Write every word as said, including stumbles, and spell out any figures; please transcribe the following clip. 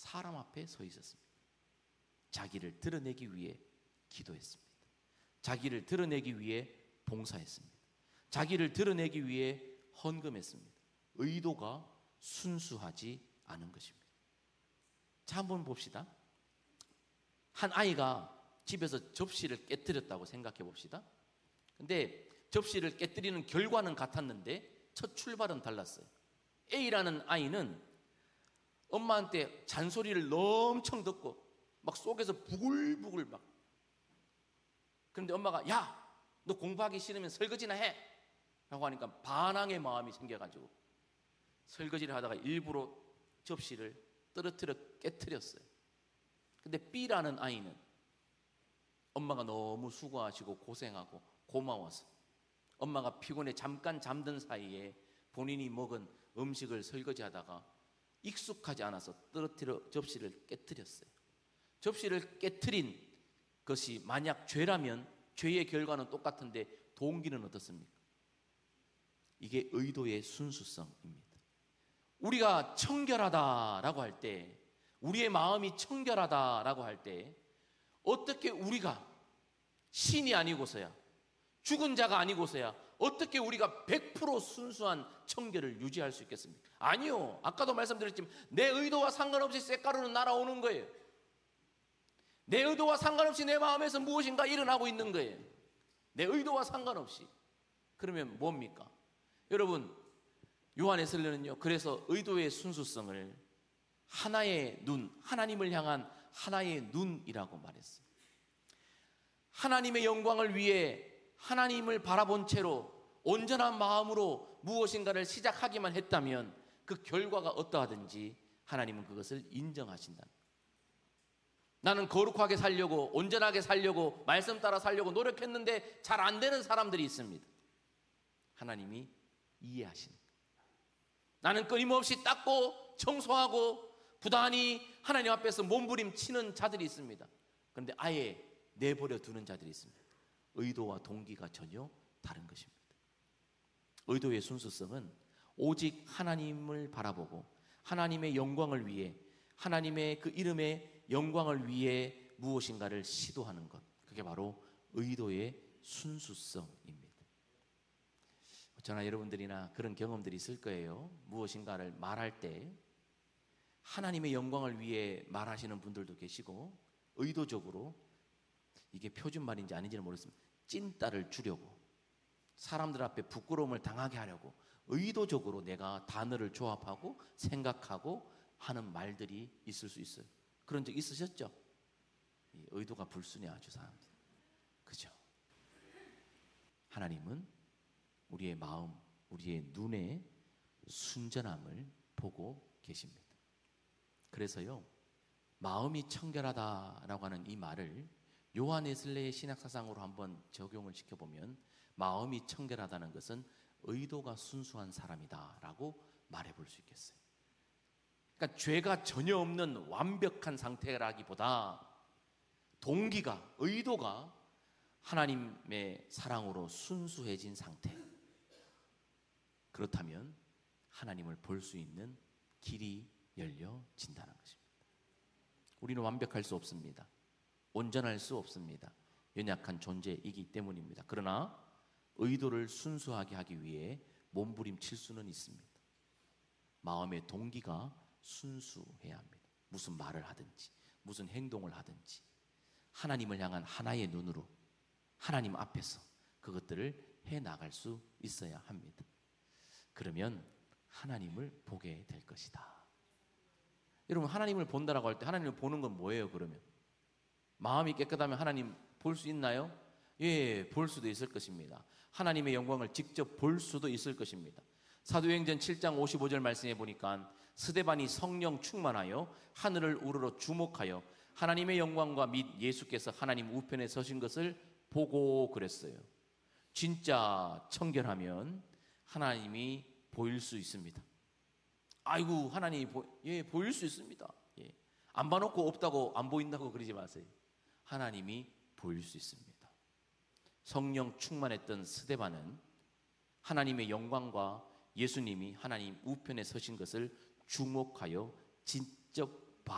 사람 앞에 서 있었습니다. 자기를 드러내기 위해 기도했습니다. 자기를 드러내기 위해 봉사했습니다. 자기를 드러내기 위해 헌금했습니다. 의도가 순수하지 않은 것입니다. 자, 한번 봅시다. 한 아이가 집에서 접시를 깨뜨렸다고 생각해 봅시다. 근데 접시를 깨뜨리는 결과는 같았는데 첫 출발은 달랐어요. A라는 아이는 엄마한테 잔소리를 엄청 듣고 막 속에서 부글부글 막, 그런데 엄마가 야, 너 공부하기 싫으면 설거지나 해 라고 하니까 반항의 마음이 생겨가지고 설거지를 하다가 일부러 접시를 떨어뜨려 깨뜨렸어요. 근데 B라는 아이는 엄마가 너무 수고하시고 고생하고 고마워서 엄마가 피곤해 잠깐 잠든 사이에 본인이 먹은 음식을 설거지하다가 익숙하지 않아서 떨어뜨려 접시를 깨뜨렸어요. 접시를 깨뜨린 것이 만약 죄라면 죄의 결과는 똑같은데 동기는 어떻습니까? 이게 의도의 순수성입니다. 우리가 청결하다라고 할 때, 우리의 마음이 청결하다라고 할 때 어떻게 우리가 신이 아니고서야, 죽은 자가 아니고서야 어떻게 우리가 백 퍼센트 순수한 청결을 유지할 수 있겠습니까? 아니요. 아까도 말씀드렸지만 내 의도와 상관없이 쇳가루는 날아오는 거예요. 내 의도와 상관없이 내 마음에서 무엇인가 일어나고 있는 거예요. 내 의도와 상관없이. 그러면 뭡니까? 여러분, 요한에서는요, 그래서 의도의 순수성을 하나의 눈, 하나님을 향한 하나의 눈이라고 말했어요. 하나님의 영광을 위해 하나님을 바라본 채로 온전한 마음으로 무엇인가를 시작하기만 했다면 그 결과가 어떠하든지 하나님은 그것을 인정하신다. 나는 거룩하게 살려고, 온전하게 살려고, 말씀 따라 살려고 노력했는데 잘 안 되는 사람들이 있습니다. 하나님이 이해하십니다. 나는 끊임없이 닦고 청소하고 부단히 하나님 앞에서 몸부림치는 자들이 있습니다. 그런데 아예 내버려 두는 자들이 있습니다. 의도와 동기가 전혀 다른 것입니다. 의도의 순수성은 오직 하나님을 바라보고 하나님의 영광을 위해, 하나님의 그 이름의 영광을 위해 무엇인가를 시도하는 것, 그게 바로 의도의 순수성입니다. 저나 여러분들이나 그런 경험들이 있을 거예요. 무엇인가를 말할 때 하나님의 영광을 위해 말하시는 분들도 계시고, 의도적으로, 이게 표준말인지 아닌지는 모르겠습니다, 찐따를 주려고, 사람들 앞에 부끄러움을 당하게 하려고 의도적으로 내가 단어를 조합하고 생각하고 하는 말들이 있을 수 있어요. 그런 적 있으셨죠? 이 의도가 불순해 아주 사람들. 그죠? 하나님은 우리의 마음, 우리의 눈에 순전함을 보고 계십니다. 그래서요, 마음이 청결하다라고 하는 이 말을 요한 웨슬레의 신학사상으로 한번 적용을 시켜보면, 마음이 청결하다는 것은 의도가 순수한 사람이다라고 말해볼 수 있겠어요. 그러니까 죄가 전혀 없는 완벽한 상태라기보다 동기가, 의도가 하나님의 사랑으로 순수해진 상태. 그렇다면 하나님을 볼 수 있는 길이 열려진다는 것입니다. 우리는 완벽할 수 없습니다. 온전할 수 없습니다. 연약한 존재이기 때문입니다. 그러나 의도를 순수하게 하기 위해 몸부림칠 수는 있습니다. 마음의 동기가 순수해야 합니다. 무슨 말을 하든지 무슨 행동을 하든지 하나님을 향한 하나의 눈으로 하나님 앞에서 그것들을 해나갈 수 있어야 합니다. 그러면 하나님을 보게 될 것이다. 여러분, 하나님을 본다라고 할 때 하나님을 보는 건 뭐예요? 그러면 마음이 깨끗하면 하나님 볼 수 있나요? 예, 볼 수도 있을 것입니다. 하나님의 영광을 직접 볼 수도 있을 것입니다. 사도행전 칠 장 오십오 절 말씀해 보니까 스데반이 성령 충만하여 하늘을 우러러 주목하여 하나님의 영광과 및 예수께서 하나님 우편에 서신 것을 보고 그랬어요. 진짜 청결하면 하나님이 보일 수 있습니다. 아이고, 하나님이 보, 예, 보일 수 있습니다. 예. 안 봐놓고 없다고 안 보인다고 그러지 마세요. 하나님이 보일 수 있습니다. 성령 충만했던 스데반은 하나님의 영광과 예수님이 하나님 우편에 서신 것을 주목하여 진적